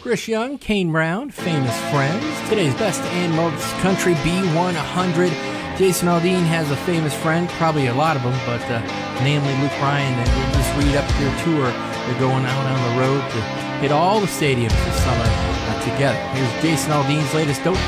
Chris Young, Kane Brown, Famous Friends. Today's best and most country B100. Jason Aldean has a famous friend, probably a lot of them, but namely Luke Bryan, and we'll just read up their tour. They're going out on the road to hit all the stadiums this summer together. Here's Jason Aldean's latest Don't